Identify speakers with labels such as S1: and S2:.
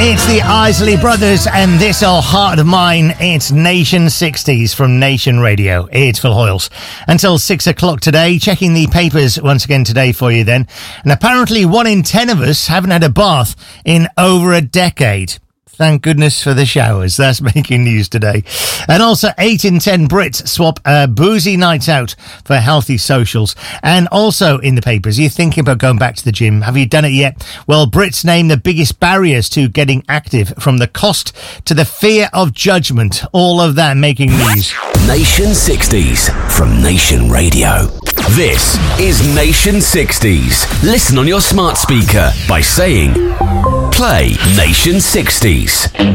S1: It's the Isley Brothers and This Old Heart of Mine. It's Nation 60s from Nation Radio. It's Phil Hoyles. Until 6 o'clock today, checking the papers once again today for you then. And apparently 1 in 10 of us haven't had a bath in over a decade. Thank goodness for the showers. That's making news today. And also 8 in 10 Brits swap boozy nights out for healthy socials. And also in the papers, you're thinking about going back to the gym. Have you done it yet? Well, Brits name the biggest barriers to getting active, from the cost to the fear of judgment. All of that making news.
S2: Nation 60s from Nation Radio. This is Nation 60s. Listen on your smart speaker by saying, play Nation 60s.